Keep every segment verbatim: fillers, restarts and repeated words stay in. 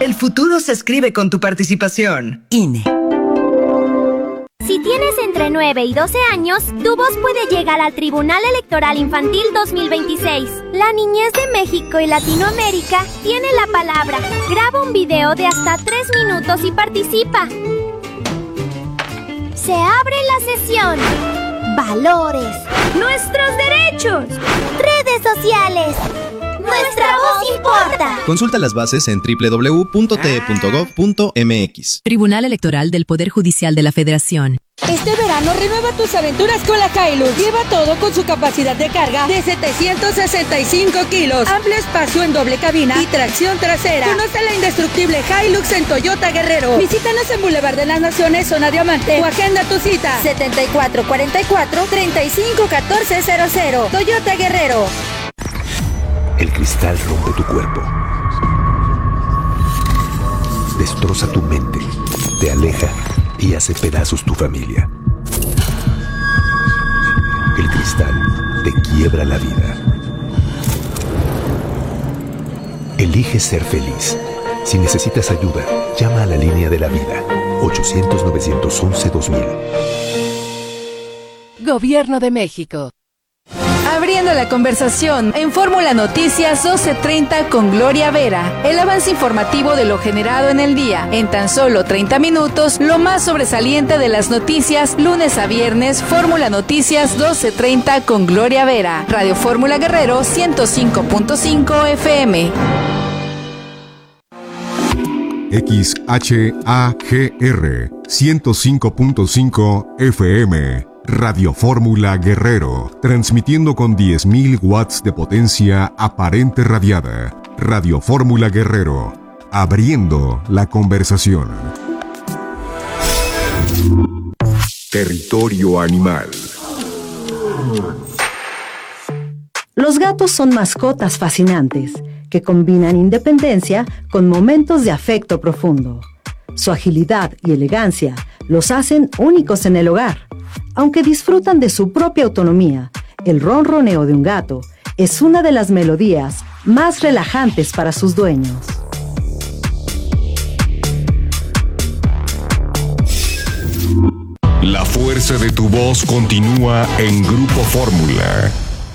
El futuro se escribe con tu participación. I N E. Si tienes entre nueve y doce años, tu voz puede llegar al Tribunal Electoral Infantil dos mil veintiséis. La niñez de México y Latinoamérica tiene la palabra. Graba un video de hasta tres minutos y participa. Se abre la sesión. Valores. Nuestros derechos. Redes sociales. Nuestra voz importa. Consulta las bases en doble u doble u doble u punto t e punto gov punto m x. Tribunal Electoral del Poder Judicial de la Federación. Este verano renueva tus aventuras con la Hilux. Lleva todo con su capacidad de carga de setecientos sesenta y cinco kilos, amplio espacio en doble cabina y tracción trasera. Conoce la indestructible Hilux en Toyota Guerrero. Visítanos en Boulevard de las Naciones, zona Diamante, o agenda tu cita. setenta y cuatro cuarenta y cuatro, treinta y cinco catorce cero cero. Toyota Guerrero. El cristal rompe tu cuerpo, destroza tu mente, te aleja y hace pedazos tu familia. El cristal te quiebra la vida. Elige ser feliz. Si necesitas ayuda, llama a la línea de la vida. ochocientos, novecientos once, dos mil. Gobierno de México. Abriendo la conversación en Fórmula Noticias doce treinta con Gloria Vera. El avance informativo de lo generado en el día. En tan solo treinta minutos, lo más sobresaliente de las noticias, lunes a viernes, Fórmula Noticias doce treinta con Gloria Vera. Radio Fórmula Guerrero ciento cinco punto cinco F M. X H A G R ciento cinco punto cinco F M. Radio Fórmula Guerrero, transmitiendo con diez mil watts de potencia aparente radiada. Radio Fórmula Guerrero, abriendo la conversación. Territorio animal. Los gatos son mascotas fascinantes que combinan independencia con momentos de afecto profundo. Su agilidad y elegancia los hacen únicos en el hogar. Aunque disfrutan de su propia autonomía, el ronroneo de un gato es una de las melodías más relajantes para sus dueños. La fuerza de tu voz continúa en Grupo Fórmula.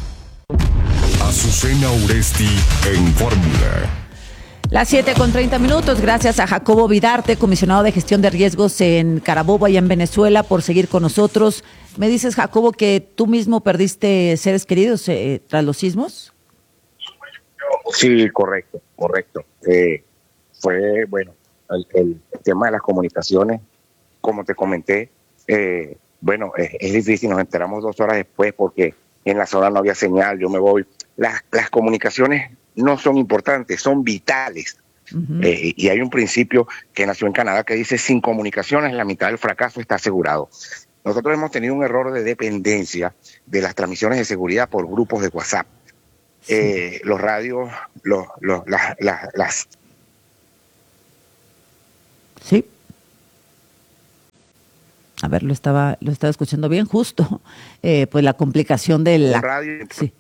Azucena Uresti en Fórmula. Las siete con treinta minutos, gracias a Jacobo Vidarte, comisionado de gestión de riesgos en Carabobo, allá en Venezuela, por seguir con nosotros. Me dices, Jacobo, que tú mismo perdiste seres queridos eh, tras los sismos. Sí, correcto, correcto. Eh, fue, bueno, el, el tema de las comunicaciones, como te comenté, eh, bueno, es, es difícil, nos enteramos dos horas después porque en la zona no había señal, yo me voy. Las, las comunicaciones no son importantes, son vitales. Uh-huh. Eh, y hay un principio que nació en Canadá que dice: sin comunicaciones la mitad del fracaso está asegurado. Nosotros hemos tenido un error de dependencia de las transmisiones de seguridad por grupos de WhatsApp. Sí. Eh, los radios, los, los, las, las, las... Sí. A ver, lo estaba, lo estaba escuchando bien, justo. Eh, pues la complicación de la... radio. Sí.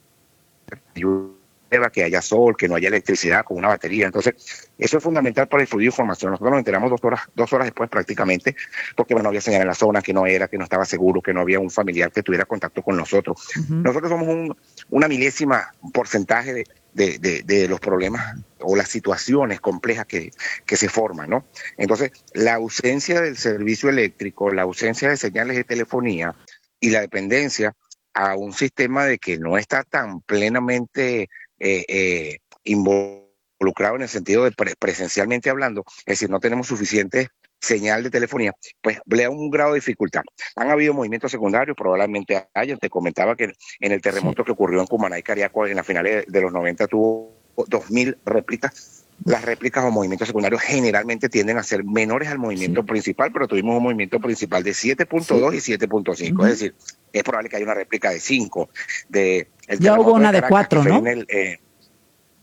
Que haya sol, que no haya electricidad con una batería. Entonces, eso es fundamental para difundir información. Nosotros nos enteramos dos horas, dos horas después prácticamente, porque bueno, no había señal en la zona, que no era, que no estaba seguro, que no había un familiar que tuviera contacto con nosotros. Uh-huh. Nosotros somos un, una milésima porcentaje de, de, de, de los problemas o las situaciones complejas que, que se forman, ¿no? Entonces, la ausencia del servicio eléctrico, la ausencia de señales de telefonía y la dependencia a un sistema de que no está tan plenamente Eh, eh, involucrado en el sentido de pre- presencialmente hablando, es decir, no tenemos suficiente señal de telefonía, pues le da un grado de dificultad. Han habido movimientos secundarios, probablemente hayan. Te comentaba que en el terremoto sí. que ocurrió en Cumaná y Cariaco en las finales de, de los noventa tuvo dos mil réplicas. Las réplicas o movimientos secundarios generalmente tienden a ser menores al movimiento sí. principal, pero tuvimos un movimiento principal de siete punto dos sí. y siete punto cinco, uh-huh. es decir, es probable que haya una réplica de cinco. De el ya hubo una de, de cuatro, ¿no? El, eh,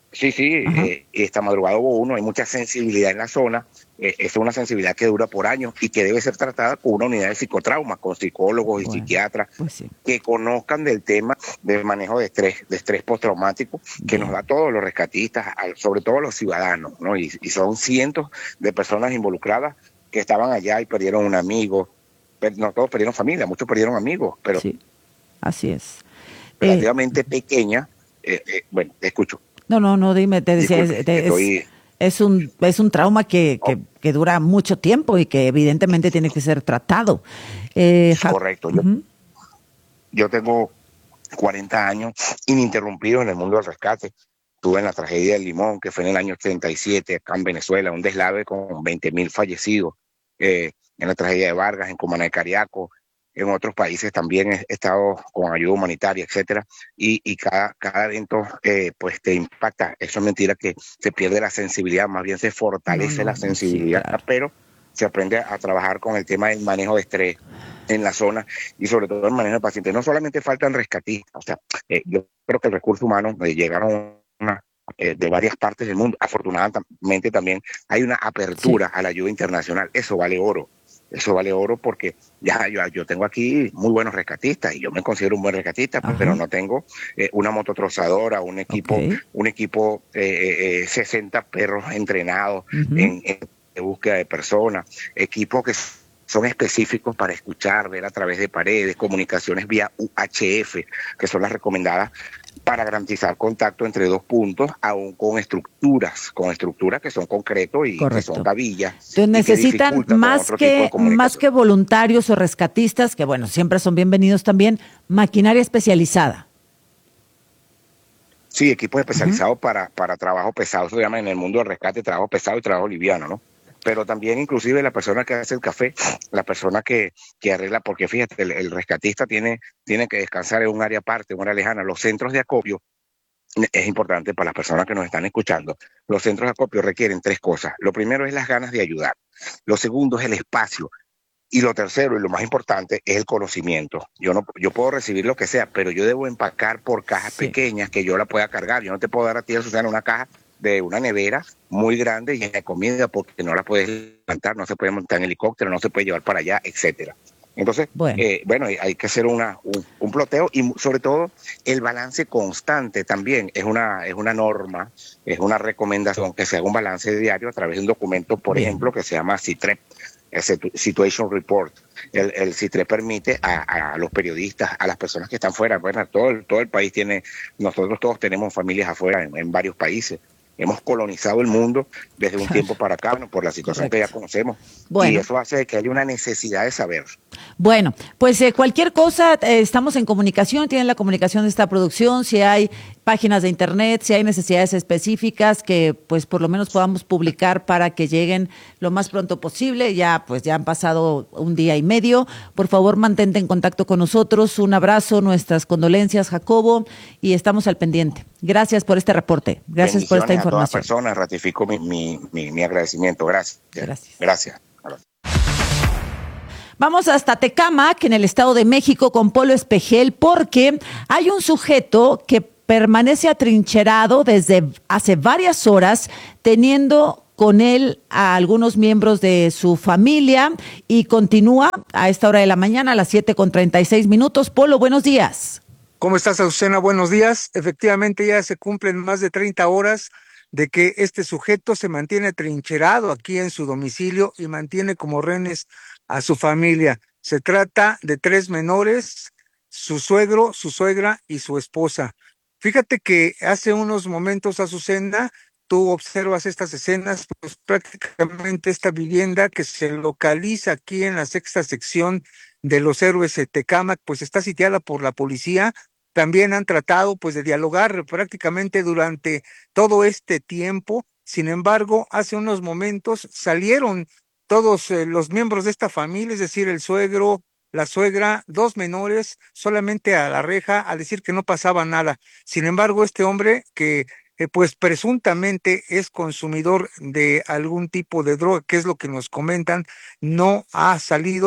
Sí, sí, eh, esta madrugada hubo uno, hay mucha sensibilidad en la zona, eh, es una sensibilidad que dura por años y que debe ser tratada con una unidad de psicotrauma, con psicólogos y Bueno, psiquiatras pues sí. que conozcan del tema del manejo de estrés, de estrés postraumático, que nos da a todos los rescatistas, al- sobre todo a los ciudadanos, ¿no? Y, y son cientos de personas involucradas que estaban allá y perdieron un amigo, per- no todos perdieron familia, muchos perdieron amigos, pero Sí, así es. Eh, relativamente pequeña, eh, eh, bueno, te escucho. no, no, no, dime, te decía, Disculpe, es, te- es- estoy... es un, es un trauma que, que, que dura mucho tiempo y que evidentemente tiene que ser tratado. Eh, Ja- Correcto. Yo, Ujú. yo tengo cuarenta años ininterrumpidos en el mundo del rescate. Estuve en la tragedia del Limón, que fue en el año ochenta y siete, acá en Venezuela, un deslave con veinte mil fallecidos. Eh, en la tragedia de Vargas, en Cumaná de Cariaco, en otros países también he estado con ayuda humanitaria, etcétera. Y, y cada, cada evento eh, pues te impacta. Eso es mentira que se pierde la sensibilidad, más bien se fortalece No, no, la no, sí, sensibilidad, claro. pero se aprende a trabajar con el tema del manejo de estrés en la zona y sobre todo el manejo de pacientes. No solamente faltan rescatistas, o sea, eh, yo creo que el recurso humano eh, llegaron una, eh, de varias partes del mundo. Afortunadamente también hay una apertura a la ayuda internacional. Eso vale oro. Eso vale oro porque ya yo, yo tengo aquí muy buenos rescatistas y yo me considero un buen rescatista, Ajá. pero no tengo eh, una mototrozadora, un equipo, Ok. un equipo, eh, eh, sesenta perros entrenados Ujú. en, en de búsqueda de personas, equipos que son específicos para escuchar, ver a través de paredes, comunicaciones vía U H F, que son las recomendadas para garantizar contacto entre dos puntos, aún con estructuras, con estructuras que son concretos y Correcto. que son cabillas. Entonces y que necesitan dificulta con más otro tipo de que, más comunicación. que voluntarios o rescatistas, que bueno, siempre son bienvenidos también, maquinaria especializada. Sí, equipos especializados para, para trabajo pesado, eso se llama en el mundo del rescate trabajo pesado y trabajo liviano, ¿no? Pero también inclusive la persona que hace el café, la persona que, que arregla, porque fíjate, el, el rescatista tiene, tiene que descansar en un área aparte, en un área lejana. Los centros de acopio, es importante para las personas que nos están escuchando, los centros de acopio requieren tres cosas. Lo primero es las ganas de ayudar, lo segundo es el espacio, y lo tercero y lo más importante es el conocimiento. Yo no, yo puedo recibir lo que sea, pero yo debo empacar por cajas Sí. pequeñas que yo la pueda cargar. Yo no te puedo dar a ti, Susana, una caja de una nevera muy grande y de comida porque no la puedes levantar, no se puede montar en helicóptero, no se puede llevar para allá, etcétera. Entonces, Bueno. eh, bueno, hay, hay que hacer una, un, un ploteo y sobre todo el balance constante también es una, es una norma, es una recomendación que se haga un balance diario a través de un documento, por Bien. ejemplo, que se llama CITREP, el Situ- Situation Report. El, el CITREP permite a, a los periodistas, a las personas que están fuera, bueno, todo el, todo el país tiene, nosotros todos tenemos familias afuera en, en varios países. Hemos colonizado el mundo desde un tiempo para acá, bueno, por la situación que ya conocemos. Bueno. Y eso hace que haya una necesidad de saber. Bueno, pues eh, cualquier cosa, eh, estamos en comunicación, tienen la comunicación de esta producción, si hay páginas de internet, si hay necesidades específicas que pues por lo menos podamos publicar para que lleguen lo más pronto posible. Ya pues ya han pasado un día y medio. Por favor, mantente en contacto con nosotros. Un abrazo, nuestras condolencias, Jacobo, y estamos al pendiente. Gracias por este reporte. Gracias por esta Bendiciones a todas información. personas, ratifico mi, mi, mi, mi agradecimiento. Gracias. Gracias. Gracias. Vamos hasta Tecámac, en el Estado de México, con Polo Espejel, porque hay un sujeto que permanece atrincherado desde hace varias horas, teniendo con él a algunos miembros de su familia, y continúa a esta hora de la mañana, a las siete con treinta y seis minutos. Polo, buenos días. ¿Cómo estás, Azucena? Buenos días. Efectivamente, ya se cumplen más de treinta horas de que este sujeto se mantiene trincherado aquí en su domicilio y mantiene como rehenes a su familia. Se trata de tres menores, su suegro, su suegra y su esposa. Fíjate que hace unos momentos, Azucena, tú observas estas escenas, pues prácticamente esta vivienda que se localiza aquí en la sexta sección de los Héroes de Tecámac, pues está sitiada por la policía. También han tratado pues de dialogar prácticamente durante todo este tiempo. Sin embargo, hace unos momentos salieron todos eh, los miembros de esta familia, es decir, el suegro, la suegra, dos menores, solamente a la reja, a decir que no pasaba nada. Sin embargo, este hombre que eh, pues presuntamente es consumidor de algún tipo de droga, que es lo que nos comentan, no ha salido.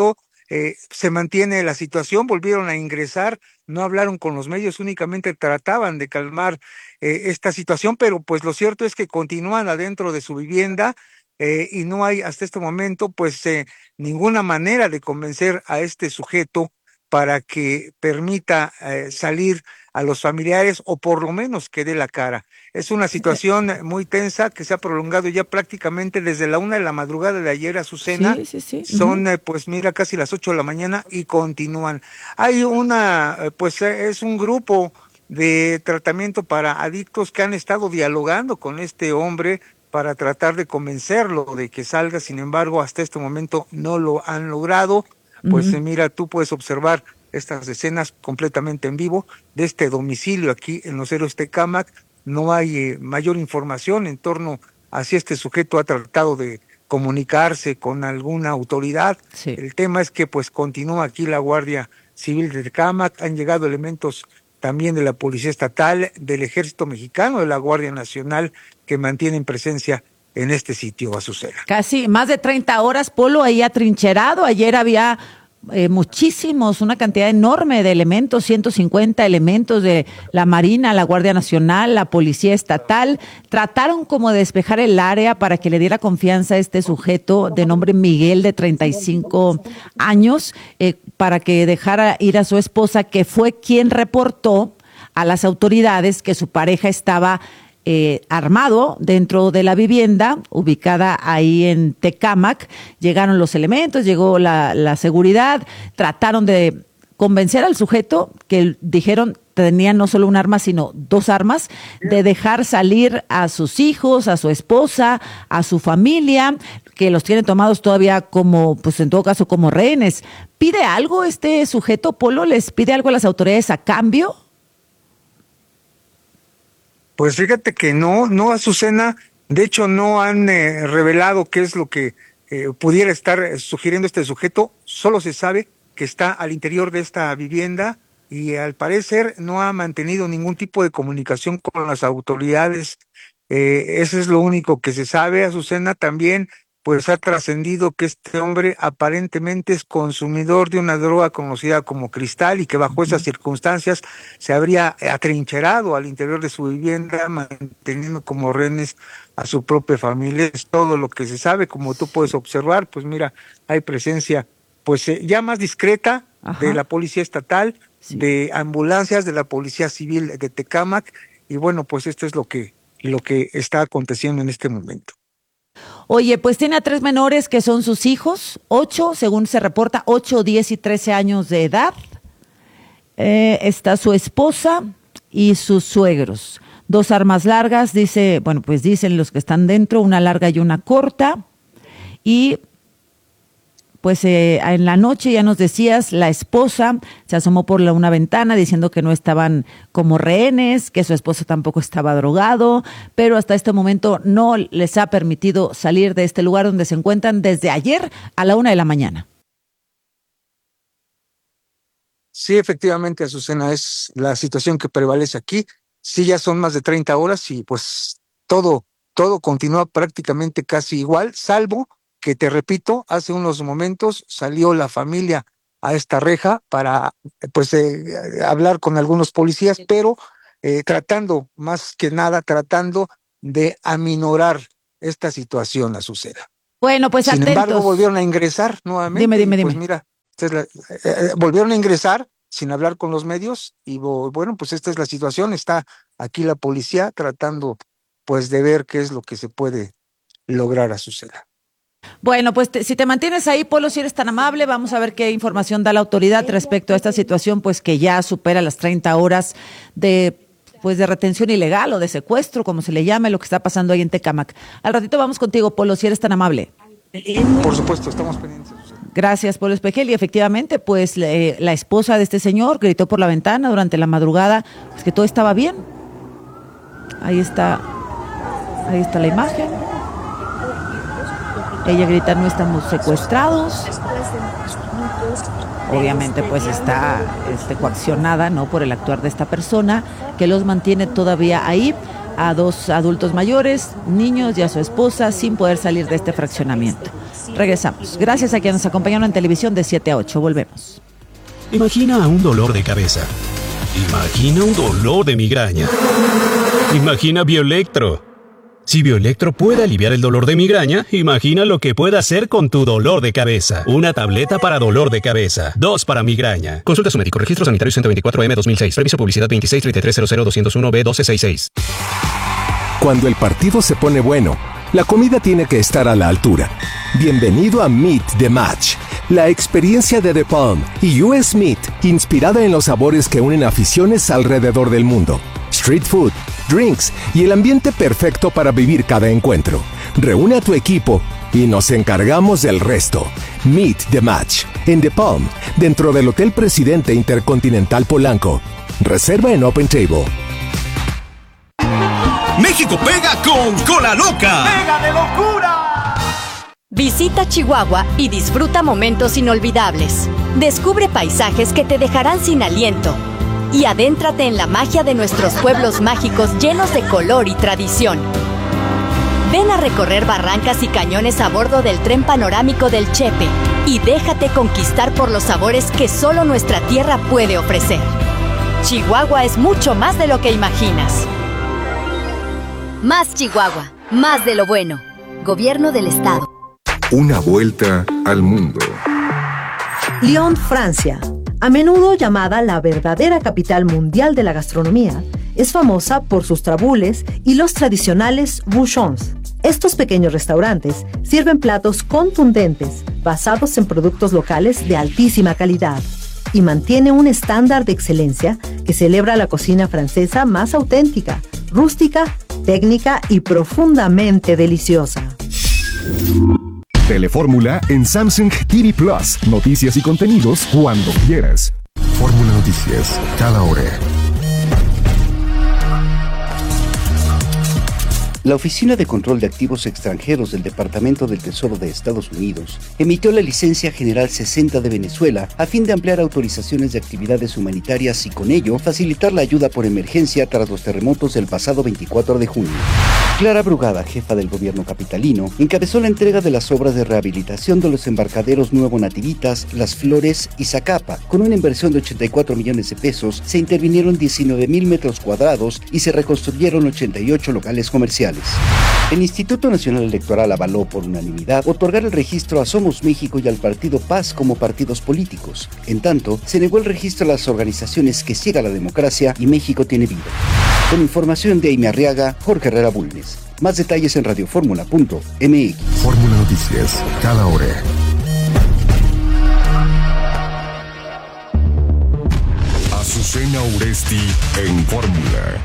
eh, se mantiene la situación, volvieron a ingresar, no hablaron con los medios, únicamente trataban de calmar eh, esta situación, pero pues lo cierto es que continúan adentro de su vivienda eh, y no hay hasta este momento pues eh, ninguna manera de convencer a este sujeto para que permita eh, salir a los familiares o por lo menos que dé la cara. Es una situación muy tensa que se ha prolongado ya prácticamente desde la una de la madrugada de ayer, Azucena. Sí, sí, sí. Son Uh-huh. eh, pues mira casi las ocho de la mañana y continúan. Hay una, eh, pues eh, es un grupo de tratamiento para adictos que han estado dialogando con este hombre para tratar de convencerlo de que salga, sin embargo hasta este momento no lo han logrado. Pues uh-huh. eh, mira, tú puedes observar estas escenas completamente en vivo de este domicilio aquí en Los Héroes Tecámac. No hay eh, mayor información en torno a si este sujeto ha tratado de comunicarse con alguna autoridad. Sí. El tema es que pues continúa aquí la Guardia Civil de Tecámac, han llegado elementos también de la Policía Estatal, del Ejército Mexicano, de la Guardia Nacional, que mantienen presencia en este sitio, Azucena. Casi más de treinta horas, Polo, ahí atrincherado. Ayer había eh, muchísimos, una cantidad enorme de elementos, ciento cincuenta elementos de la Marina, la Guardia Nacional, la Policía Estatal. Trataron como de despejar el área para que le diera confianza a este sujeto de nombre Miguel, de treinta y cinco años, eh, para que dejara ir a su esposa, que fue quien reportó a las autoridades que su pareja estaba Eh, armado dentro de la vivienda, ubicada ahí en Tecámac. Llegaron los elementos, llegó la, la seguridad, trataron de convencer al sujeto, que dijeron tenía no solo un arma, sino dos armas, de dejar salir a sus hijos, a su esposa, a su familia, que los tiene tomados todavía como, pues en todo caso, como rehenes. ¿Pide algo este sujeto, Polo? ¿Les pide algo a las autoridades a cambio? Pues fíjate que no, no, Azucena, de hecho no han eh, revelado qué es lo que eh, pudiera estar sugiriendo este sujeto, solo se sabe que está al interior de esta vivienda y al parecer no ha mantenido ningún tipo de comunicación con las autoridades, eh, eso es lo único que se sabe, Azucena. También pues ha trascendido que este hombre aparentemente es consumidor de una droga conocida como cristal y que bajo esas circunstancias se habría atrincherado al interior de su vivienda, manteniendo como rehenes a su propia familia. Es todo lo que se sabe. Como tú puedes observar, pues mira, hay presencia pues eh, ya más discreta Ajá. de la Policía Estatal, sí. de ambulancias de la Policía Civil de Tecámac, y bueno, pues esto es lo que, lo que está aconteciendo en este momento. Oye, pues tiene a tres menores que son sus hijos, ocho, según se reporta, ocho, diez y trece años de edad. Eh, está su esposa y sus suegros. Dos armas largas, dice, bueno, pues dicen los que están dentro, una larga y una corta. Y pues eh, en la noche, ya nos decías, la esposa se asomó por la, una ventana diciendo que no estaban como rehenes, que su esposo tampoco estaba drogado, pero hasta este momento no les ha permitido salir de este lugar donde se encuentran desde ayer a la una de la mañana. Sí, efectivamente, Azucena, es la situación que prevalece aquí. Sí, ya son más de treinta horas y pues todo, todo continúa prácticamente casi igual, salvo que, te repito, hace unos momentos salió la familia a esta reja para pues eh, hablar con algunos policías, pero eh, tratando, más que nada, tratando de aminorar esta situación, Azucena. Bueno, pues Sin atentos. embargo, volvieron a ingresar nuevamente. Dime, dime, dime. Pues mira, esta es la, eh, volvieron a ingresar sin hablar con los medios y bueno, pues esta es la situación. Está aquí la policía tratando pues de ver qué es lo que se puede lograr, Azucena. Bueno, pues te, si te mantienes ahí, Polo, si eres tan amable, vamos a ver qué información da la autoridad respecto a esta situación, pues que ya supera las treinta horas de pues de retención ilegal o de secuestro, como se le llame, lo que está pasando ahí en Tecámac. Al ratito vamos contigo, Polo, si eres tan amable. Por supuesto, estamos pendientes. Gracias, Polo Espejel. Y efectivamente, pues eh, la esposa de este señor gritó por la ventana durante la madrugada pues, que todo estaba bien. Ahí está, ahí está la imagen. Ella grita, no estamos secuestrados. Obviamente pues está este, coaccionada, ¿no?, por el actuar de esta persona que los mantiene todavía ahí, a dos adultos mayores, niños y a su esposa, sin poder salir de este fraccionamiento. Regresamos. Gracias a quienes nos acompañaron en televisión de siete a ocho. Volvemos. Imagina un dolor de cabeza. Imagina un dolor de migraña. Imagina Bioelectro. Si Bioelectro puede aliviar el dolor de migraña, imagina lo que puede hacer con tu dolor de cabeza. Una tableta para dolor de cabeza, dos para migraña. Consulta a su médico. Registro Sanitario ciento veinticuatro M dos mil seis. Reviso publicidad veintiséis treinta y tres cero cero doscientos uno B doce sesenta y seis. Cuando el partido se pone bueno, la comida tiene que estar a la altura. Bienvenido a Meet the Match, la experiencia de The Palm y U S Meat, inspirada en los sabores que unen aficiones alrededor del mundo. Street food, drinks y el ambiente perfecto para vivir cada encuentro. Reúne a tu equipo y nos encargamos del resto. Meet the Match en The Palm, dentro del Hotel Presidente Intercontinental Polanco. Reserva en Open Table. México pega con Cola Loca. ¡Pega de locura! Visita Chihuahua y disfruta momentos inolvidables. Descubre paisajes que te dejarán sin aliento. Y adéntrate en la magia de nuestros pueblos mágicos llenos de color y tradición. Ven a recorrer barrancas y cañones a bordo del tren panorámico del Chepe y déjate conquistar por los sabores que solo nuestra tierra puede ofrecer. Chihuahua es mucho más de lo que imaginas. Más Chihuahua, más de lo bueno. Gobierno del Estado. Una vuelta al mundo. Lyon, Francia. A menudo llamada la verdadera capital mundial de la gastronomía, es famosa por sus trabules y los tradicionales bouchons. Estos pequeños restaurantes sirven platos contundentes basados en productos locales de altísima calidad y mantiene un estándar de excelencia que celebra la cocina francesa más auténtica, rústica, técnica y profundamente deliciosa. Telefórmula en Samsung T V Plus. Noticias y contenidos cuando quieras. Fórmula Noticias, cada hora. La Oficina de Control de Activos Extranjeros del Departamento del Tesoro de Estados Unidos emitió la Licencia General sesenta de Venezuela a fin de ampliar autorizaciones de actividades humanitarias y con ello facilitar la ayuda por emergencia tras los terremotos del pasado veinticuatro de junio. Clara Brugada, jefa del gobierno capitalino, encabezó la entrega de las obras de rehabilitación de los embarcaderos Nuevo Nativitas, Las Flores y Zacapa. Con una inversión de ochenta y cuatro millones de pesos, se intervinieron diecinueve mil metros cuadrados y se reconstruyeron ochenta y ocho locales comerciales. El Instituto Nacional Electoral avaló por unanimidad otorgar el registro a Somos México y al Partido Paz como partidos políticos. En tanto, se negó el registro a las organizaciones que ciega la democracia y México tiene vida. Con información de Aime Arriaga, Jorge Herrera Bulnes. Más detalles en radioformula punto m x. Fórmula Noticias, cada hora. Azucena Uresti en Fórmula.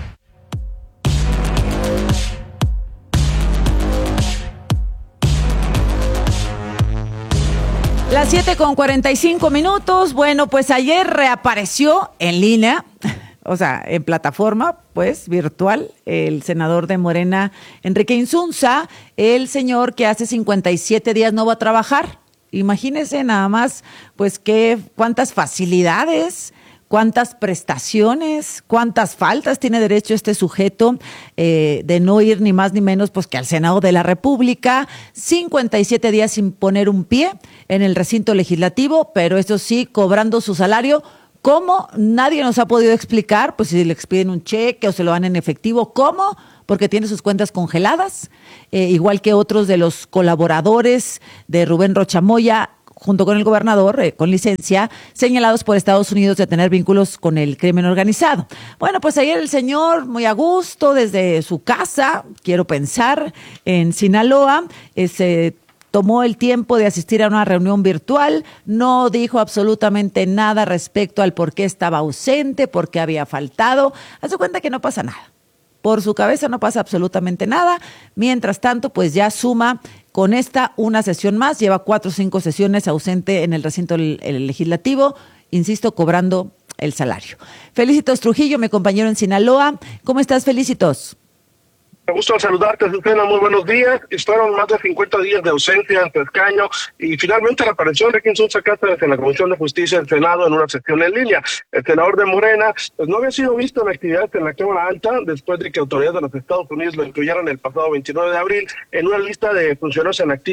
Las siete con cuarenta y cinco minutos. Bueno, pues ayer reapareció en línea, o sea, en plataforma, pues, virtual, el senador de Morena, Enrique Insunza, el señor que hace cincuenta y siete días no va a trabajar. Imagínense nada más, pues, qué, cuántas facilidades, cuántas prestaciones, cuántas faltas tiene derecho este sujeto eh, de no ir ni más ni menos pues que al Senado de la República, cincuenta y siete días sin poner un pie en el recinto legislativo, pero eso sí, cobrando su salario. ¿Cómo? Nadie nos ha podido explicar, pues si le expiden un cheque o se lo dan en efectivo, ¿cómo? Porque tiene sus cuentas congeladas, eh, igual que otros de los colaboradores de Rubén Rocha Moya, junto con el gobernador, eh, con licencia, señalados por Estados Unidos de tener vínculos con el crimen organizado. Bueno, pues ayer el señor, muy a gusto, desde su casa, quiero pensar, en Sinaloa, eh, se tomó el tiempo de asistir a una reunión virtual, no dijo absolutamente nada respecto al por qué estaba ausente, por qué había faltado. Hace cuenta que no pasa nada. Por su cabeza no pasa absolutamente nada. Mientras tanto, pues ya suma con esta una sesión más. Lleva cuatro o cinco sesiones ausente en el recinto el, el legislativo. Insisto, cobrando el salario. Felicitos Trujillo, mi compañero en Sinaloa. ¿Cómo estás, Felicitos? Me gusta saludarte, Susana, muy buenos días. Fueron más de cincuenta días de ausencia en tu escaño y finalmente reapareció Enrique Insunza Cáceres en la Comisión de Justicia del Senado en una sesión en línea. El senador de Morena pues no había sido visto en actividades en la Cámara Alta después de que autoridades de los Estados Unidos lo incluyeron el pasado veintinueve de abril en una lista de funcionarios en activo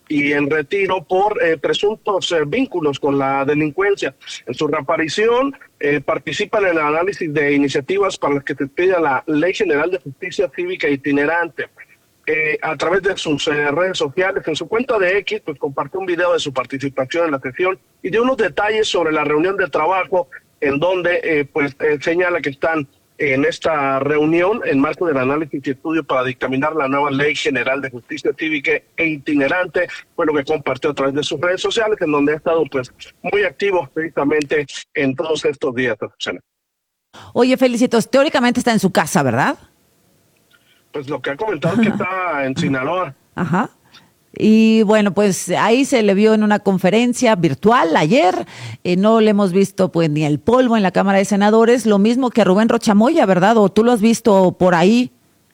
y en retiro por eh, presuntos eh, vínculos con la delincuencia. En su reaparición eh, participan en el análisis de iniciativas para las que se pide la Ley General de Justicia Cívica Itinerante. Eh, a través de sus eh, redes sociales, en su cuenta de X, pues compartió un video de su participación en la sesión y de unos detalles sobre la reunión de trabajo en donde eh, pues eh, señala que están en esta reunión en marco del análisis y estudio para dictaminar la nueva Ley General de Justicia Cívica e Itinerante. Fue lo que compartió a través de sus redes sociales, en donde ha estado pues muy activo precisamente en todos estos días. Oye, Felicitos, teóricamente está en su casa, ¿verdad? Pues lo que ha comentado es que está en Sinaloa. Ajá. Y bueno, pues ahí se le vio en una conferencia virtual ayer. Eh, no le hemos visto pues ni el polvo en la Cámara de Senadores, lo mismo que a Rubén Rocha Moya, ¿verdad? ¿O tú lo has visto por ahí?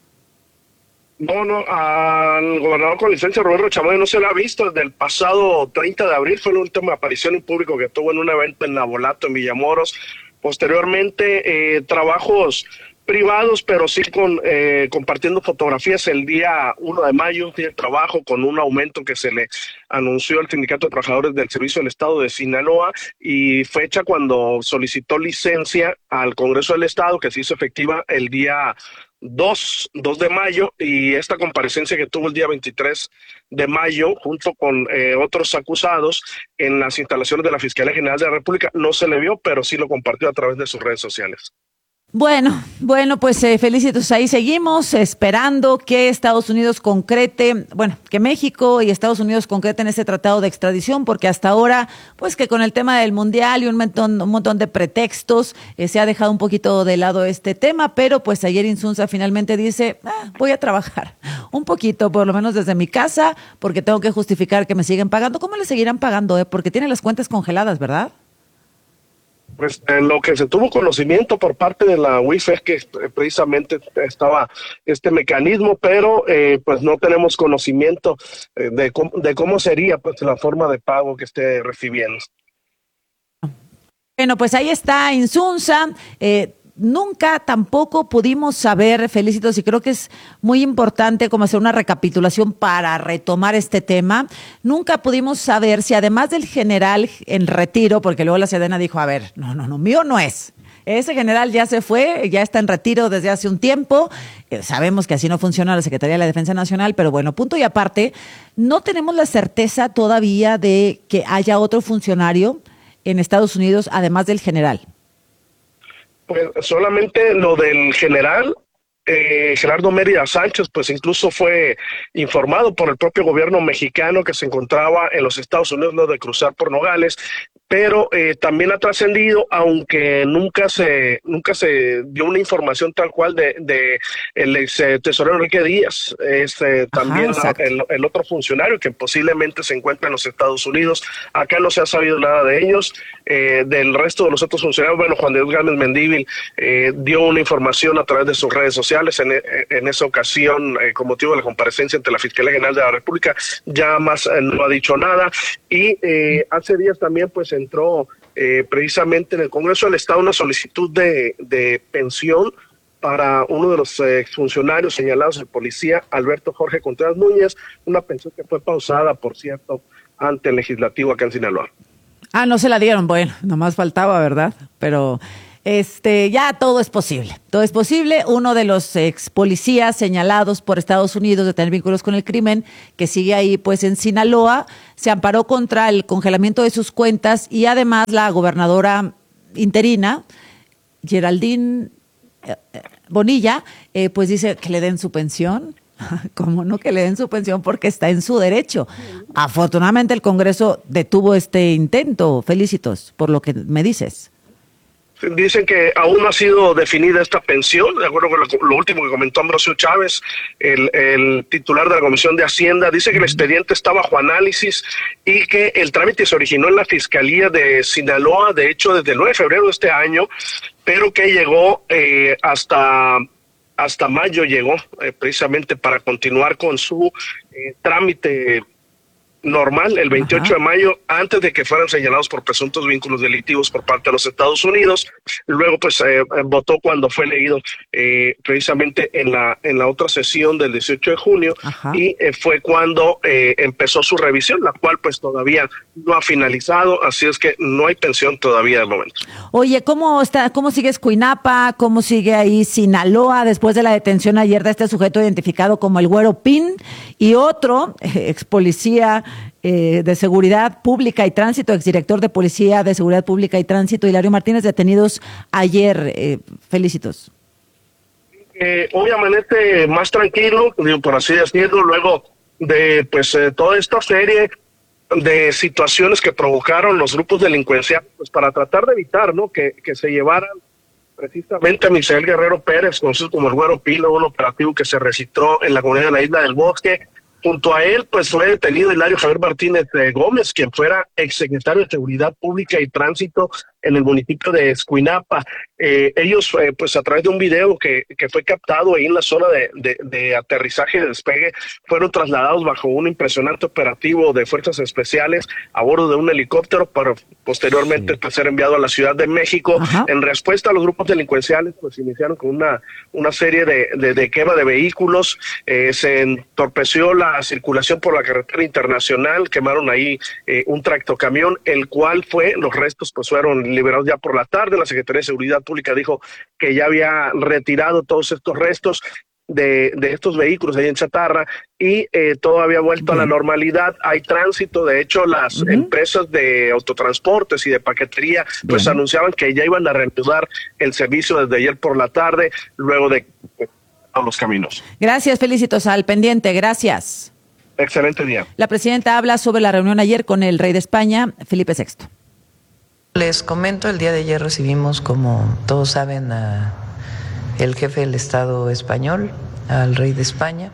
No, no, al gobernador con licencia Rubén Rocha Moya no se lo ha visto desde el pasado treinta de abril. Fue la última aparición en público que tuvo en un evento en Nabolato, en Villamoros. Posteriormente, eh, trabajos privados, pero sí con eh, compartiendo fotografías el día uno de mayo, un día de trabajo con un aumento que se le anunció al Sindicato de Trabajadores del Servicio del Estado de Sinaloa, y fecha cuando solicitó licencia al Congreso del Estado, que se hizo efectiva el día dos de mayo, y esta comparecencia que tuvo el día veintitrés de mayo junto con eh, otros acusados en las instalaciones de la Fiscalía General de la República no se le vio, pero sí lo compartió a través de sus redes sociales. Bueno, bueno, pues eh, felicitos, ahí seguimos esperando que Estados Unidos concrete, bueno, que México y Estados Unidos concreten ese tratado de extradición, porque hasta ahora, pues que con el tema del Mundial y un montón, un montón de pretextos, eh, se ha dejado un poquito de lado este tema, pero pues ayer Insunza finalmente dice, ah, voy a trabajar un poquito, por lo menos desde mi casa, porque tengo que justificar que me siguen pagando. ¿Cómo le seguirán pagando? Eh? Porque tienen las cuentas congeladas, ¿verdad? Pues en lo que se tuvo conocimiento por parte de la U I F es que precisamente estaba este mecanismo, pero eh, pues no tenemos conocimiento eh, de, cómo, de cómo sería pues la forma de pago que esté recibiendo. Bueno, pues ahí está Insunza. Eh, Nunca tampoco pudimos saber, Felicitos, y creo que es muy importante como hacer una recapitulación para retomar este tema. Nunca pudimos saber si además del general en retiro, porque luego la Sedena dijo, a ver, no, no, no, mío no es. Ese general ya se fue, ya está en retiro desde hace un tiempo. Eh, sabemos que así no funciona la Secretaría de la Defensa Nacional, pero bueno, punto y aparte, no tenemos la certeza todavía de que haya otro funcionario en Estados Unidos además del general. Pues solamente lo del general eh, Gerardo Mérida Sánchez, pues incluso fue informado por el propio gobierno mexicano que se encontraba en los Estados Unidos, no de cruzar por Nogales, pero eh, también ha trascendido, aunque nunca se nunca se dio una información tal cual de, de el ex tesorero Enrique Díaz, este, también Ajá, la, el, el otro funcionario que posiblemente se encuentra en los Estados Unidos. Acá no se ha sabido nada de ellos. Eh, del resto de los otros funcionarios, bueno, Juan de Dios Gámez Mendívil eh, dio una información a través de sus redes sociales en, en esa ocasión, eh, con motivo de la comparecencia ante la Fiscalía General de la República. Ya más eh, no ha dicho nada, y eh, hace días también pues entró eh, precisamente en el Congreso del Estado una solicitud de, de pensión para uno de los eh, exfuncionarios señalados, el policía Alberto Jorge Contreras Núñez, una pensión que fue pausada, por cierto, ante el legislativo acá en Sinaloa. Ah, no se la dieron, bueno, nomás faltaba, ¿verdad? Pero este, ya todo es posible, todo es posible. Uno de los ex policías señalados por Estados Unidos de tener vínculos con el crimen, que sigue ahí pues en Sinaloa, se amparó contra el congelamiento de sus cuentas, y además la gobernadora interina, Geraldine Bonilla, eh, pues dice que le den su pensión. ¿Cómo no que le den su pensión? Porque está en su derecho. Afortunadamente el Congreso detuvo este intento. Felicitos por lo que me dices. Dicen que aún no ha sido definida esta pensión, de acuerdo con lo, lo último que comentó Ambrosio Chávez, el, el titular de la Comisión de Hacienda. Dice que el expediente está bajo análisis y que el trámite se originó en la Fiscalía de Sinaloa, de hecho desde el nueve de febrero de este año, pero que llegó eh, hasta... hasta mayo llegó, eh, precisamente para continuar con su eh, trámite normal el veintiocho Ajá. de mayo, antes de que fueran señalados por presuntos vínculos delictivos por parte de los Estados Unidos. Luego pues eh, votó cuando fue elegido eh, precisamente en la en la otra sesión del dieciocho de junio Ajá. y eh, fue cuando eh, empezó su revisión, la cual pues todavía no ha finalizado, así es que no hay pensión todavía de momento. Oye, ¿cómo está, cómo sigue Escuinapa? ¿Cómo sigue ahí Sinaloa después de la detención ayer de este sujeto identificado como el Güero Pin y otro eh, ex policía eh, de Seguridad Pública y Tránsito, exdirector de Policía de Seguridad Pública y Tránsito, Hilario Martínez, detenidos ayer? Eh, felicitos. Eh, hoy amanece más tranquilo, por así decirlo, luego de pues eh, toda esta serie de situaciones que provocaron los grupos delincuenciales, pues para tratar de evitar, ¿no?, que, que se llevaran precisamente a Misael Guerrero Pérez, conocido como el Güero Pilo, un operativo que se registró en la comunidad de la Isla del Bosque. Junto a él, pues fue detenido Hilario Javier Martínez eh, Gómez, quien fuera exsecretario de Seguridad Pública y Tránsito en el municipio de Escuinapa. Eh, ellos, eh, pues a través de un video que, que fue captado ahí en la zona de, de, de aterrizaje y de despegue, fueron trasladados bajo un impresionante operativo de fuerzas especiales a bordo de un helicóptero para posteriormente pues, ser enviado a la Ciudad de México. Ajá. En respuesta a los grupos delincuenciales, pues iniciaron con una, una serie de, de, de quema de vehículos, eh, se entorpeció la circulación por la carretera internacional, quemaron ahí eh, un tractocamión, el cual fue, los restos pues fueron liberados ya por la tarde. La Secretaría de Seguridad Pública dijo que ya había retirado todos estos restos de, de estos vehículos ahí en chatarra y eh, todo había vuelto uh-huh. a la normalidad. Hay tránsito, de hecho las uh-huh. empresas de autotransportes y de paquetería pues uh-huh. anunciaban que ya iban a reanudar el servicio desde ayer por la tarde, luego de a los caminos. Gracias, felicitos al pendiente, gracias. Excelente día. La presidenta habla sobre la reunión ayer con el rey de España, Felipe sexto. Les comento, el día de ayer recibimos, como todos saben, a el jefe del Estado español, al rey de España.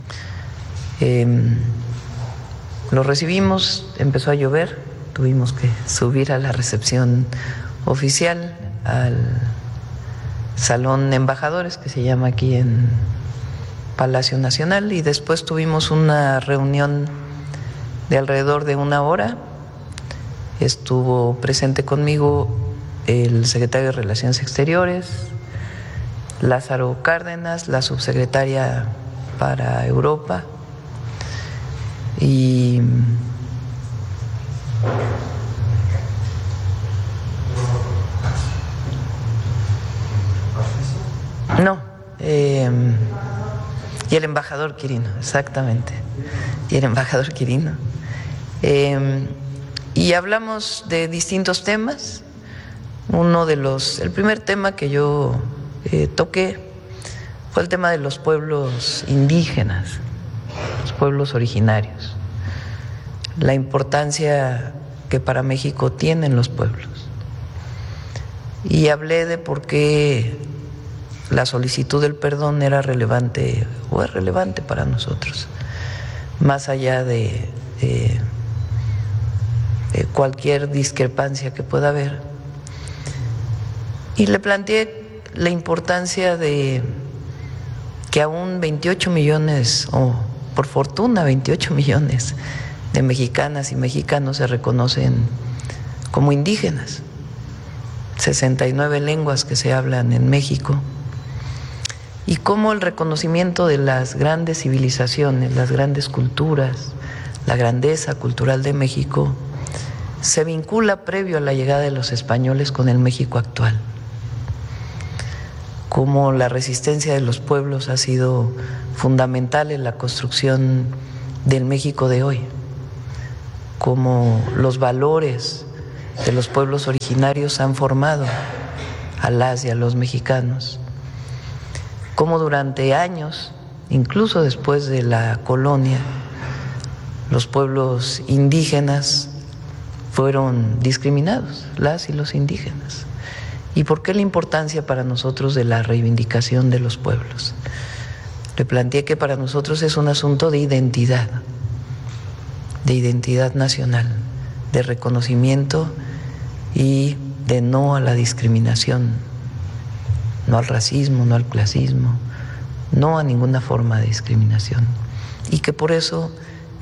Eh, lo recibimos, empezó a llover, tuvimos que subir a la recepción oficial, al Salón de Embajadores, que se llama aquí en Palacio Nacional, y después tuvimos una reunión de alrededor de una hora. Estuvo presente conmigo el secretario de Relaciones Exteriores, Lázaro Cárdenas, la subsecretaria para Europa, y no, eh, y el embajador Quirino, exactamente, y el embajador Quirino. Eh, Y hablamos de distintos temas. Uno de los, el primer tema que yo eh, toqué fue el tema de los pueblos indígenas, los pueblos originarios, la importancia que para México tienen los pueblos. Y hablé de por qué la solicitud del perdón era relevante o es relevante para nosotros, más allá de, de cualquier discrepancia que pueda haber. Y le planteé la importancia de que aún veintiocho millones, o por fortuna veintiocho millones de mexicanas y mexicanos se reconocen como indígenas, sesenta y nueve lenguas que se hablan en México, y cómo el reconocimiento de las grandes civilizaciones, las grandes culturas, la grandeza cultural de México se vincula previo a la llegada de los españoles con el México actual. Cómo la resistencia de los pueblos ha sido fundamental en la construcción del México de hoy. Cómo los valores de los pueblos originarios han formado a las y a los mexicanos. Cómo durante años, incluso después de la colonia, los pueblos indígenas fueron discriminados, las y los indígenas. ¿Y por qué la importancia para nosotros de la reivindicación de los pueblos? Le planteé que para nosotros es un asunto de identidad, de identidad nacional, de reconocimiento y de no a la discriminación, no al racismo, no al clasismo, no a ninguna forma de discriminación. Y que por eso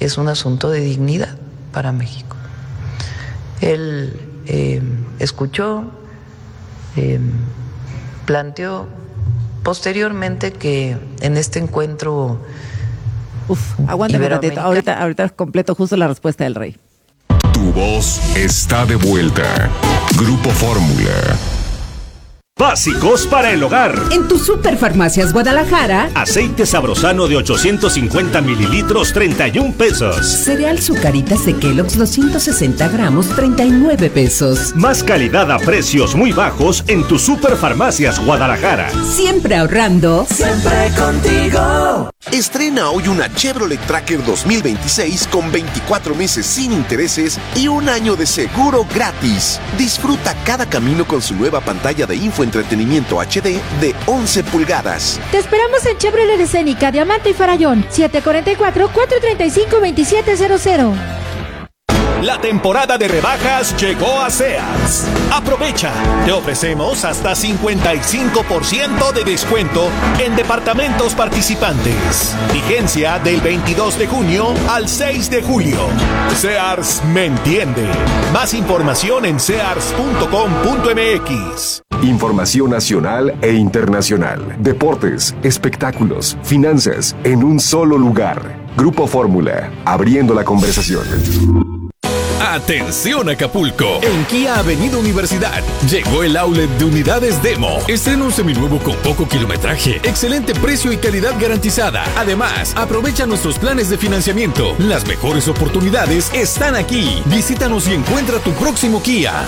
es un asunto de dignidad para México. Él eh, escuchó, eh, planteó posteriormente que en este encuentro... Uf, aguántame un ratito, ahorita, ahorita completo justo la respuesta del rey. Tu voz está de vuelta. Grupo Fórmula. Básicos para el hogar. En tu Superfarmacias Guadalajara, Aceite sabrosano de ochocientos cincuenta mililitros, treinta y un pesos. cereal Zucaritas de Kellogg's doscientos sesenta gramos, treinta y nueve pesos. Más calidad a precios muy bajos en tu Superfarmacias Guadalajara. Siempre ahorrando, siempre contigo. Estrena hoy una Chevrolet Tracker dos mil veintiséis con veinticuatro meses sin intereses y un año de seguro gratis. Disfruta cada camino con su nueva pantalla de infoentretenimiento H D de once pulgadas. Te esperamos en Chevrolet Escénica, Diamante y Farallón, siete cuatro cuatro, cuatro tres cinco, dos siete cero cero. La temporada de rebajas llegó a Sears. Aprovecha, te ofrecemos hasta cincuenta y cinco por ciento de descuento en departamentos participantes. Vigencia del veintidós de junio al seis de julio. Sears me entiende. Más información en sears punto com punto m x. Información nacional e internacional. Deportes, espectáculos, finanzas, en un solo lugar. Grupo Fórmula, abriendo la conversación. Atención Acapulco, en Kia Avenida Universidad llegó el outlet de unidades Demo. Estrena un seminuevo con poco kilometraje, excelente precio y calidad garantizada. Además, aprovecha nuestros planes de financiamiento. Las mejores oportunidades están aquí. Visítanos y encuentra tu próximo Kia.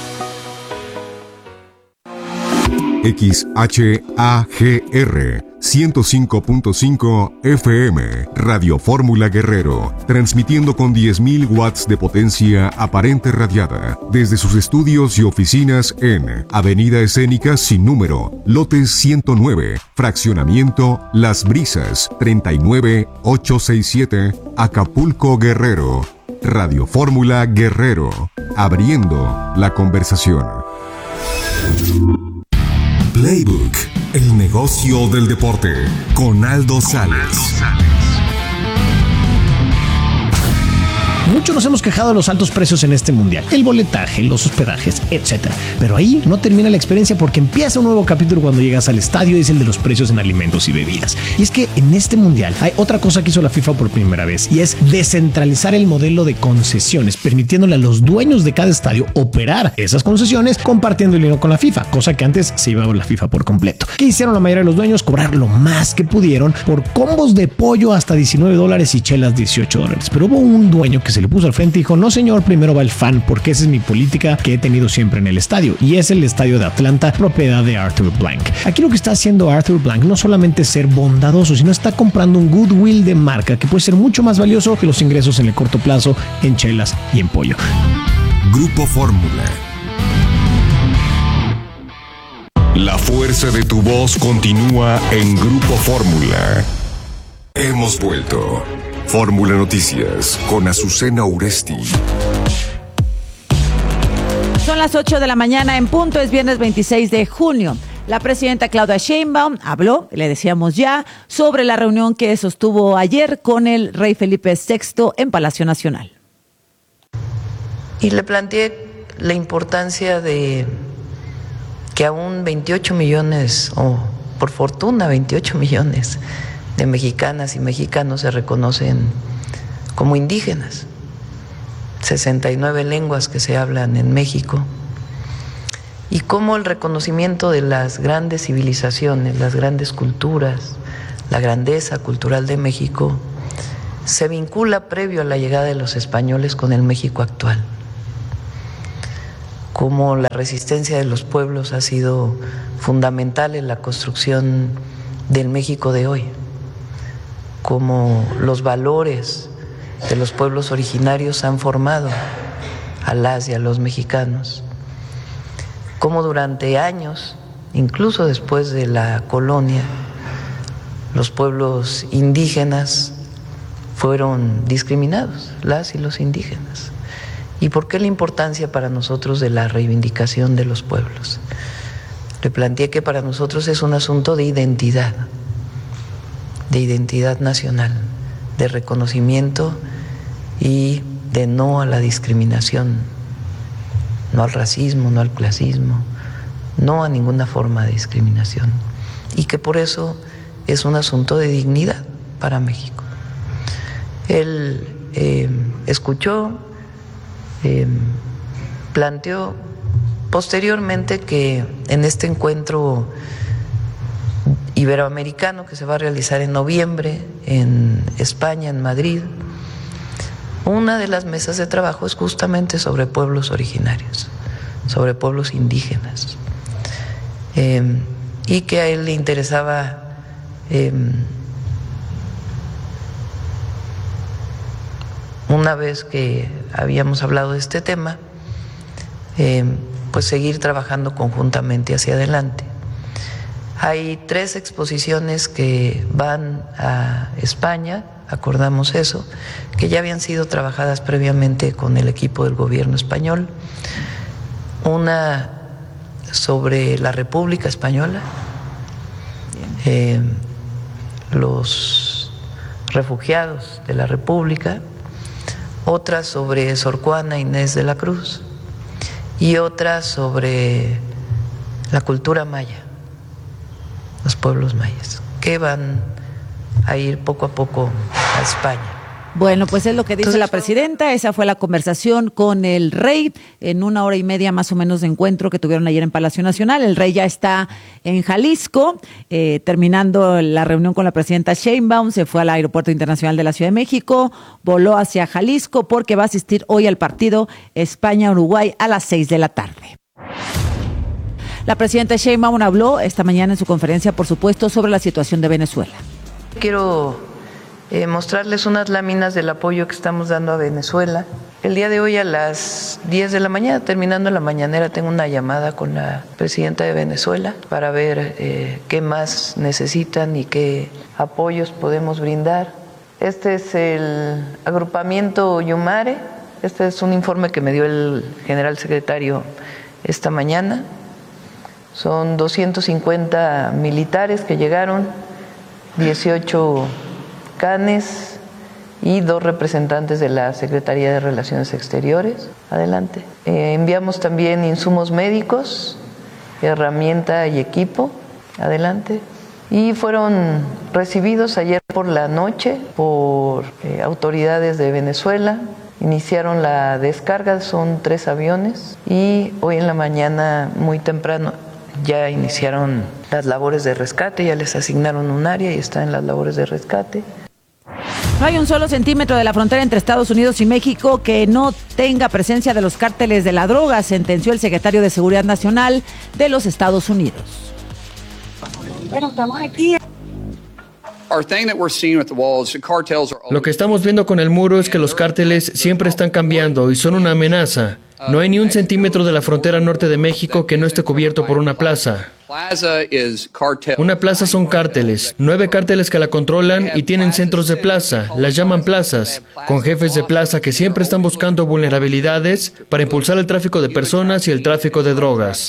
X H A G R ciento cinco punto cinco F M, Radio Fórmula Guerrero, transmitiendo con diez mil watts de potencia aparente radiada desde sus estudios y oficinas en Avenida Escénica sin número, lote ciento nueve, fraccionamiento Las Brisas, treinta y nueve mil ochocientos sesenta y siete, Acapulco, Guerrero. Radio Fórmula Guerrero, abriendo la conversación. Playbook, el negocio del deporte, con Aldo Sales. Muchos nos hemos quejado de los altos precios en este mundial, el boletaje, los hospedajes, etcétera. Pero ahí no termina la experiencia porque empieza un nuevo capítulo cuando llegas al estadio y es el de los precios en alimentos y bebidas. Y es que en este mundial hay otra cosa que hizo la FIFA por primera vez y es descentralizar el modelo de concesiones, permitiéndole a los dueños de cada estadio operar esas concesiones compartiendo el dinero con la FIFA, cosa que antes se llevaba la FIFA por completo. ¿Qué hicieron la mayoría de los dueños? Cobrar lo más que pudieron por combos de pollo hasta diecinueve dólares y chelas dieciocho dólares. Pero hubo un dueño que se le puso al frente y dijo: no señor, primero va el fan, porque esa es mi política que he tenido siempre en el estadio, y es el estadio de Atlanta, propiedad de Arthur Blank. Aquí lo que está haciendo Arthur Blank no solamente es ser bondadoso, sino está comprando un goodwill de marca que puede ser mucho más valioso que los ingresos en el corto plazo en chelas y en pollo. Grupo Fórmula. La fuerza de tu voz continúa en Grupo Fórmula. Hemos vuelto. Fórmula Noticias con Azucena Uresti. Son las ocho de la mañana en punto, es viernes veintiséis de junio. La presidenta Claudia Sheinbaum habló, le decíamos ya, sobre la reunión que sostuvo ayer con el rey Felipe sexto en Palacio Nacional. Y le planteé la importancia de que aún veintiocho millones, o por fortuna veintiocho millones de mexicanas y mexicanos se reconocen como indígenas, sesenta y nueve lenguas que se hablan en México, y cómo el reconocimiento de las grandes civilizaciones, las grandes culturas, la grandeza cultural de México se vincula previo a la llegada de los españoles con el México actual, cómo la resistencia de los pueblos ha sido fundamental en la construcción del México de hoy, cómo los valores de los pueblos originarios han formado a las y a los mexicanos, cómo durante años, incluso después de la colonia, los pueblos indígenas fueron discriminados, las y los indígenas. ¿Y por qué la importancia para nosotros de la reivindicación de los pueblos? Le planteé que para nosotros es un asunto de identidad, de identidad nacional, de reconocimiento y de no a la discriminación, no al racismo, no al clasismo, no a ninguna forma de discriminación, y que por eso es un asunto de dignidad para México. Él eh, escuchó, eh, planteó posteriormente que en este encuentro iberoamericano que se va a realizar en noviembre en España, en Madrid, una de las mesas de trabajo es justamente sobre pueblos originarios, sobre pueblos indígenas, eh, y que a él le interesaba eh, una vez que habíamos hablado de este tema, eh, pues seguir trabajando conjuntamente hacia adelante. Hay tres exposiciones que van a España, acordamos eso, que ya habían sido trabajadas previamente con el equipo del gobierno español. Una sobre la República Española, eh, los refugiados de la República, otra sobre Sor Juana Inés de la Cruz y otra sobre la cultura maya, los pueblos mayas, que van a ir poco a poco a España. Bueno, pues es lo que dice Entonces, la presidenta. Esa fue la conversación con el rey en una hora y media más o menos de encuentro que tuvieron ayer en Palacio Nacional. El rey ya está en Jalisco, eh, terminando la reunión con la presidenta Sheinbaum, se fue al Aeropuerto Internacional de la Ciudad de México, voló hacia Jalisco porque va a asistir hoy al partido España-Uruguay a las seis de la tarde. La presidenta Sheinbaum habló esta mañana en su conferencia, por supuesto, sobre la situación de Venezuela. Quiero Eh, mostrarles unas láminas del apoyo que estamos dando a Venezuela. El día de hoy a las diez de la mañana, terminando la mañanera, tengo una llamada con la presidenta de Venezuela para ver eh, qué más necesitan y qué apoyos podemos brindar. Este es el agrupamiento Yumare. Este es un informe que me dio el general secretario esta mañana. Son doscientos cincuenta militares que llegaron, dieciocho canes y dos representantes de la Secretaría de Relaciones Exteriores. Adelante. Eh, enviamos también insumos médicos, herramienta y equipo. Adelante. Y fueron recibidos ayer por la noche por eh, autoridades de Venezuela. Iniciaron la descarga, son tres aviones, y hoy en la mañana muy temprano ya iniciaron las labores de rescate, ya les asignaron un área y están en las labores de rescate. No hay un solo centímetro de la frontera entre Estados Unidos y México que no tenga presencia de los cárteles de la droga, sentenció el secretario de Seguridad Nacional de los Estados Unidos. Bueno, estamos aquí. Lo que estamos viendo con el muro es que los cárteles siempre están cambiando y son una amenaza. No hay ni un centímetro de la frontera norte de México que no esté cubierto por una plaza. Una plaza son cárteles, nueve cárteles que la controlan y tienen centros de plaza, las llaman plazas, con jefes de plaza que siempre están buscando vulnerabilidades para impulsar el tráfico de personas y el tráfico de drogas.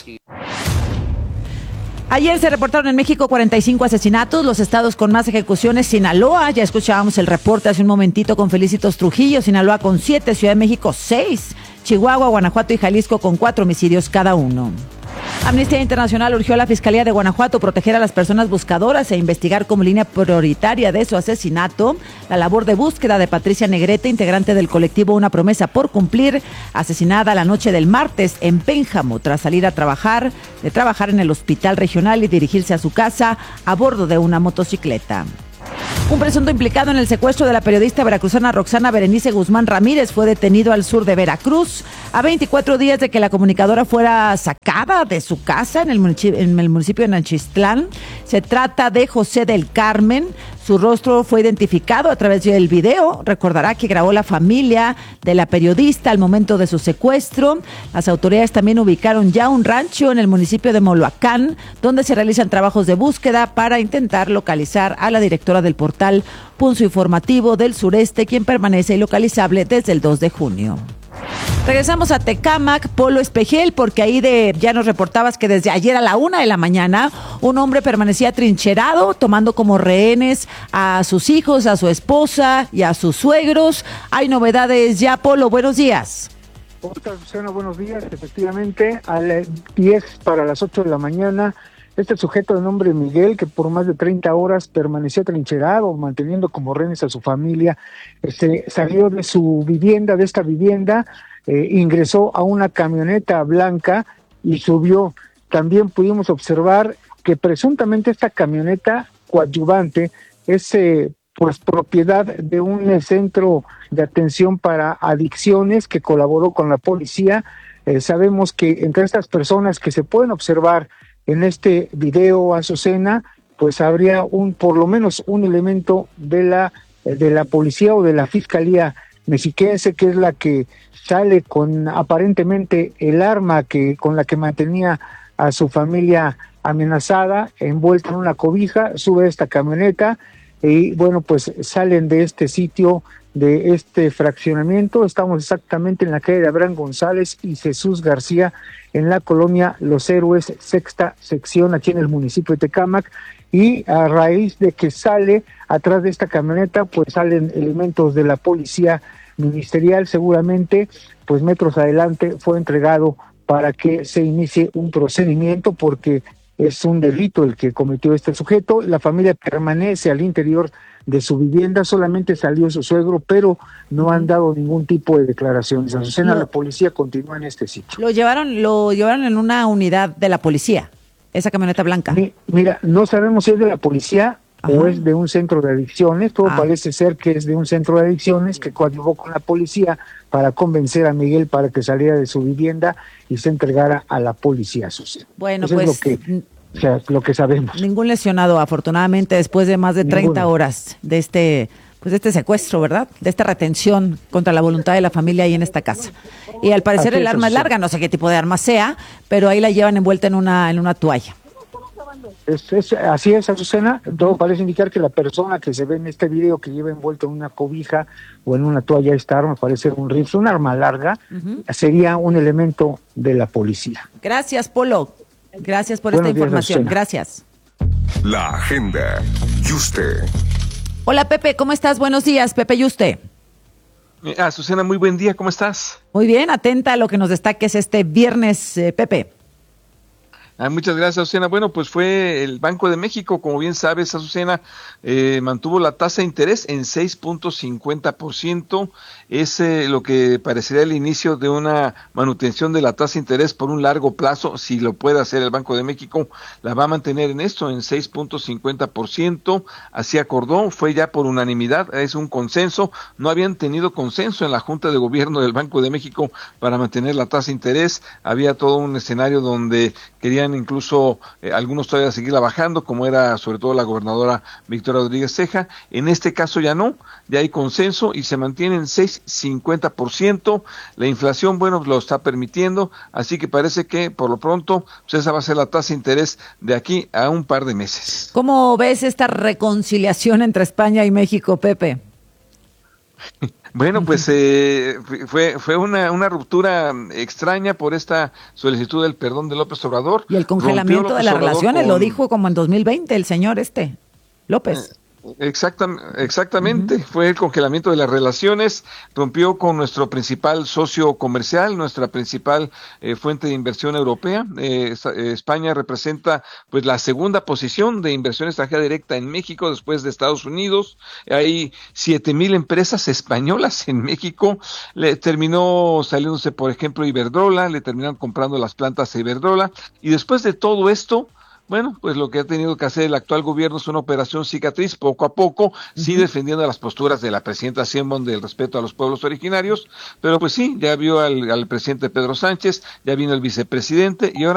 Ayer se reportaron en México cuarenta y cinco asesinatos, los estados con más ejecuciones: Sinaloa, ya escuchábamos el reporte hace un momentito con Felicitos Trujillo, Sinaloa con siete, Ciudad de México seis, Chihuahua, Guanajuato y Jalisco con cuatro homicidios cada uno. Amnistía Internacional urgió a la Fiscalía de Guanajuato proteger a las personas buscadoras e investigar como línea prioritaria de su asesinato la labor de búsqueda de Patricia Negrete, integrante del colectivo Una Promesa por Cumplir, asesinada la noche del martes en Pénjamo tras salir a trabajar, de trabajar en el hospital regional y dirigirse a su casa a bordo de una motocicleta. Un presunto implicado en el secuestro de la periodista veracruzana Roxana Berenice Guzmán Ramírez fue detenido al sur de Veracruz a veinticuatro días de que la comunicadora fuera sacada de su casa en el municipio, en el municipio de Nanchistlán. Se trata de José del Carmen. Su rostro fue identificado a través del video. Recordará que grabó la familia de la periodista al momento de su secuestro. Las autoridades también ubicaron ya un rancho en el municipio de Moloacán, donde se realizan trabajos de búsqueda para intentar localizar a la directora del portal Pulso Informativo del Sureste, quien permanece ilocalizable desde el dos de junio. Regresamos a Tecámac, Polo Espejel, porque ahí de ya nos reportabas que desde ayer a la una de la mañana un hombre permanecía trincherado, tomando como rehenes a sus hijos, a su esposa y a sus suegros. Hay novedades ya, Polo, buenos días. Hola, Susana, buenos días. Efectivamente, a las diez para las ocho de la mañana, este sujeto de nombre Miguel, que por más de treinta horas permaneció trincherado, manteniendo como rehenes a su familia, este, salió de su vivienda, de esta vivienda, Eh, ingresó a una camioneta blanca y subió. También pudimos observar que presuntamente esta camioneta coadyuvante es eh, pues propiedad de un eh, centro de atención para adicciones que colaboró con la policía. Eh, sabemos que entre estas personas que se pueden observar en este video, Azucena, pues habría un por lo menos un elemento de la de la policía o de la fiscalía mexiquense, que es la que sale con aparentemente el arma que con la que mantenía a su familia amenazada, envuelta en una cobija, sube esta camioneta y bueno, pues salen de este sitio, de este fraccionamiento. Estamos exactamente en la calle de Abraham González y Jesús García, en la colonia Los Héroes, sexta sección, aquí en el municipio de Tecámac, y a raíz de que sale atrás de esta camioneta, pues salen elementos de la policía ministerial. Seguramente pues metros adelante fue entregado para que se inicie un procedimiento, porque es un delito el que cometió este sujeto. La familia permanece al interior de su vivienda, solamente salió su suegro, pero no han dado ningún tipo de declaraciones. Azucena, la policía continúa en este sitio. Lo llevaron, lo llevaron en una unidad de la policía, esa camioneta blanca. Mi, mira, no sabemos si es de la policía o es de un centro de adicciones. Todo ah. parece ser que es de un centro de adicciones que coadyuvó con la policía para convencer a Miguel para que saliera de su vivienda y se entregara a la policía social. Bueno, Eso pues es lo que, o sea, lo que sabemos. Ningún lesionado, afortunadamente, después de más de treinta Ninguno. horas de este, pues de este secuestro, ¿verdad? De esta retención contra la voluntad de la familia ahí en esta casa. Y al parecer Así el es, arma es larga, no sé qué tipo de arma sea, pero ahí la llevan envuelta en una, en una toalla. Es, es, así es, Azucena. Todo parece indicar que la persona que se ve en este video, que lleva envuelto en una cobija o en una toalla esta arma, parece un rifle, un arma larga, uh-huh. sería un elemento de la policía. Gracias, Polo. Gracias por Buenos esta días, información. Azucena. Gracias. La agenda. Yuste. Hola, Pepe, ¿cómo estás? Buenos días, Pepe Yuste. Eh, Azucena, muy buen día, ¿cómo estás? Muy bien, atenta a lo que nos destaques este viernes, eh, Pepe. Ah, muchas gracias, Azucena. Bueno, pues fue el Banco de México, como bien sabes, Azucena, eh, mantuvo la tasa de interés en seis punto cincuenta por ciento. Es eh, lo que parecería el inicio de una manutención de la tasa de interés por un largo plazo. Si lo puede hacer el Banco de México, la va a mantener en esto, en seis punto cincuenta por ciento. Así acordó, fue ya por unanimidad, es un consenso. No habían tenido consenso en la Junta de Gobierno del Banco de México para mantener la tasa de interés. Había todo un escenario donde querían incluso eh, algunos todavía seguirla bajando, como era sobre todo la gobernadora Victoria Rodríguez Ceja. En este caso ya no, ya hay consenso y se mantiene en seis punto cincuenta por ciento. La inflación, bueno, lo está permitiendo, así que parece que por lo pronto pues esa va a ser la tasa de interés de aquí a un par de meses. ¿Cómo ves esta reconciliación entre España y México, Pepe? Bueno, pues eh, fue fue una, una ruptura extraña por esta solicitud del perdón de López Obrador. Y el congelamiento de las Obrador relaciones, con... lo dijo como en dos mil veinte el señor este, López. Eh, Exactam, exactamente, uh-huh. Fue el congelamiento de las relaciones, rompió con nuestro principal socio comercial, nuestra principal eh, fuente de inversión europea. Eh, España representa pues la segunda posición de inversión extranjera directa en México después de Estados Unidos. Hay siete mil empresas españolas en México. Le terminó saliéndose, por ejemplo, Iberdrola, le terminaron comprando las plantas a Iberdrola, y después de todo esto, bueno, pues lo que ha tenido que hacer el actual gobierno es una operación cicatriz, poco a poco, uh-huh. sí defendiendo las posturas de la presidenta Sheinbaum del respeto a los pueblos originarios, pero pues sí, ya vio al, al presidente Pedro Sánchez, ya vino el vicepresidente y ahora